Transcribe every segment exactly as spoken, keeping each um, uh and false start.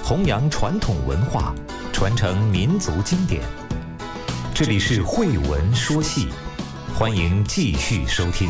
弘扬传统文化，传承民族经典。这里是慧文说戏，欢迎继续收听。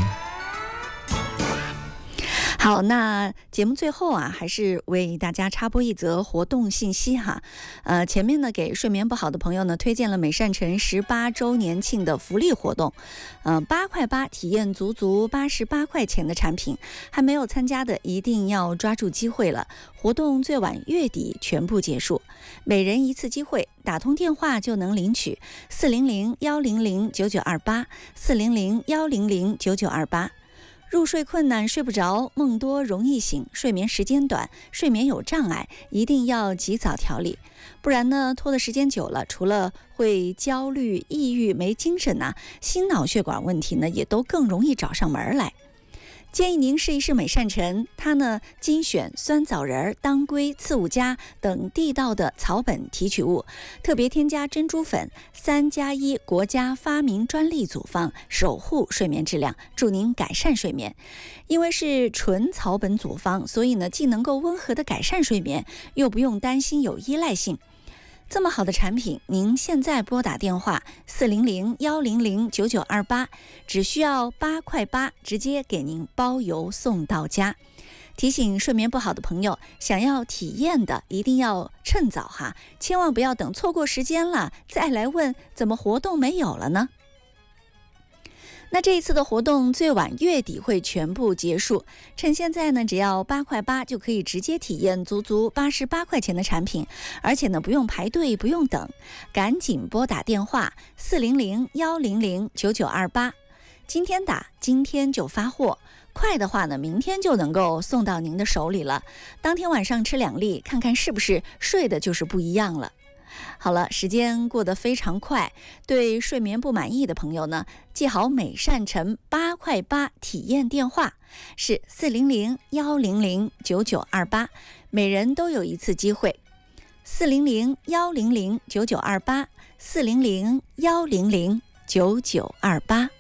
好，那节目最后啊，还是为大家插播一则活动信息哈。呃，前面呢给睡眠不好的朋友呢推荐了美善城十八周年庆的福利活动，呃，八块八体验足足八十八块钱的产品，还没有参加的一定要抓住机会了。活动最晚月底全部结束，每人一次机会，打通电话就能领取四零零幺零零九九二八四零零幺零零九九二八。入睡困难，睡不着，梦多容易醒，睡眠时间短，睡眠有障碍，一定要及早调理，不然呢，拖的时间久了，除了会焦虑、抑郁、没精神呐、啊，心脑血管问题呢，也都更容易找上门来。建议您试一试美善臣，它呢精选酸枣仁、当归、刺五加等地道的草本提取物，特别添加珍珠粉，三加一国家发明专利组方，守护睡眠质量，助您改善睡眠。因为是纯草本组方，所以呢既能够温和的改善睡眠，又不用担心有依赖性。这么好的产品，您现在拨打电话四零零幺零零九九二八，只需要八块八，直接给您包邮送到家。提醒睡眠不好的朋友，想要体验的一定要趁早哈，千万不要等错过时间了再来问怎么活动没有了呢？那这一次的活动最晚月底会全部结束，趁现在呢，只要八块八就可以直接体验足足八十八块钱的产品，而且呢不用排队，不用等，赶紧拨打电话四零零幺零零九九二八，今天打，今天就发货，快的话呢，明天就能够送到您的手里了。当天晚上吃两粒，看看是不是睡的就是不一样了。好了，时间过得非常快，对睡眠不满意的朋友呢，记好美善臣八块八体验电话是四零零幺零零九九二八，每人都有一次机会，四零零幺零零九九二八，四零零幺零零九九二八。